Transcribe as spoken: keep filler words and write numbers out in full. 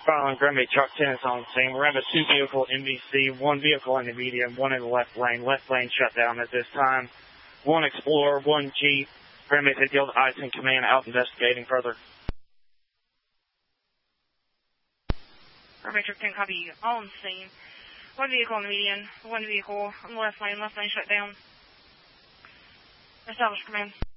Following Granby Truck ten is on the scene. We're having two vehicle M V C, one vehicle in the medium, one in the left lane. Left lane shut down at this time. One Explorer, one Jeep. Granby City Guild I C Command out investigating further. Granby Truck ten, copy on the scene. One vehicle in the median, one vehicle on the left lane, left lane shut down. Establish command.